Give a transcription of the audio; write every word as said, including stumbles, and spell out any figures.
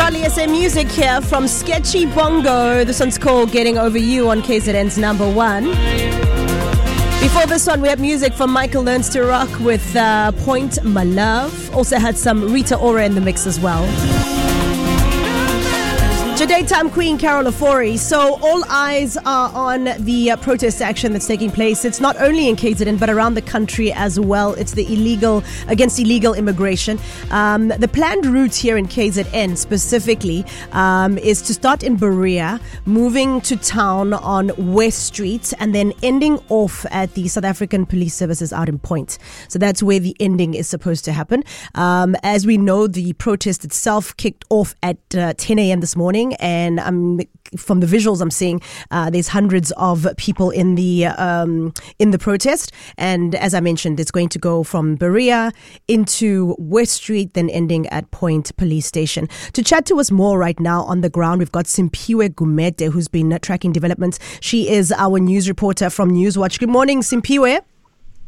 Godly S A Music here from Sketchy Bongo. This one's called Getting Over You on K Z N's number one. Before this one, we had music from Michael Learns to Rock with uh, Point My Love. Also had some Rita Ora in the mix as well. Your daytime queen, Carol Ofori. So all eyes are on the uh, protest action that's taking place. It's not only in K Z N, but around the country as well. It's the illegal, against illegal immigration. Um, the planned route here in K Z N specifically um, is to start in Berea, moving to town on West Street, and then ending off at the South African Police Services out in Point. So that's where the ending is supposed to happen. Um, as we know, the protest itself kicked off at uh, ten a.m. this morning. And um, from the visuals I'm seeing, uh, there's hundreds of people in the um, in the protest. And as I mentioned, it's going to go from Berea into West Street, then ending at Point Police Station. To chat to us more right now on the ground, we've got Simphiwe Gumede, who's been tracking developments. She is our news reporter from Newswatch. Good morning, Simphiwe.